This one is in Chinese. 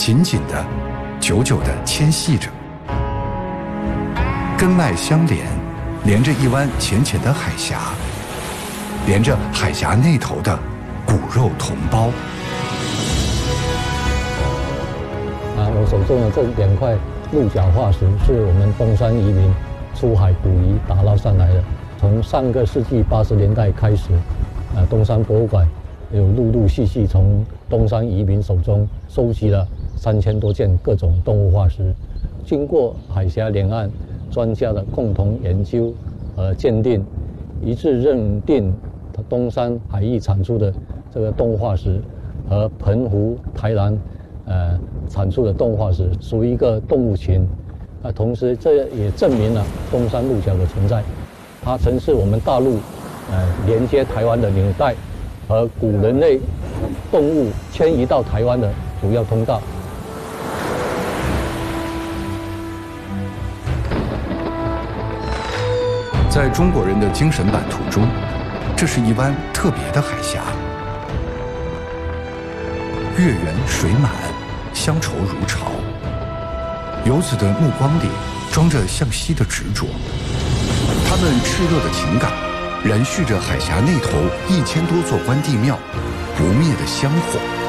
紧紧的、久久的牵系着，根脉相连，连着一湾浅浅的海峡，连着海峡那头的骨肉同胞。 我手中的这2块鹿角化石是我们东山移民出海捕鱼打捞上来的。从上个世纪80年代开始，东山博物馆有陆陆续续从东山移民手中收集了3000多件各种动物化石。经过海峡两岸专家的共同研究和鉴定，一致认定东山海域产出的这个动物化石和澎湖、台南产出的动物化石属于一个动物群，同时这也证明了东山鹿角的存在，它曾是我们大陆连接台湾的纽带和古人类动物迁移到台湾的主要通道。 在中国人的精神版图中，这是一湾特别的海峡，月圆水满，乡愁如潮。游子的目光里装着向西的执着，他们炽热的情感燃续着海峡那头1000多座关帝庙不灭的香火。